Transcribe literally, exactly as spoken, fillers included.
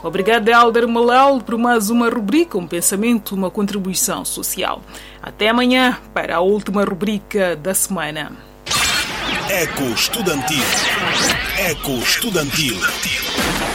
Obrigado, Helder Malal, por mais uma rubrica, um pensamento, uma contribuição social. Até amanhã para a última rubrica da semana. Eco Estudantil. Eco Estudantil.